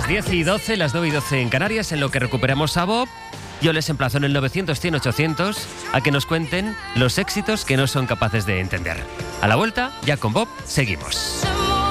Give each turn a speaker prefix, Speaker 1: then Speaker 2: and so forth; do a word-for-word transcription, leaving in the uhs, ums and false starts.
Speaker 1: las diez y doce, las nueve y doce en Canarias, en lo que recuperamos a Bob. Yo les emplazo en el novecientos cien ochocientos a que nos cuenten los éxitos que no son capaces de entender. A la vuelta, ya con Bob, seguimos.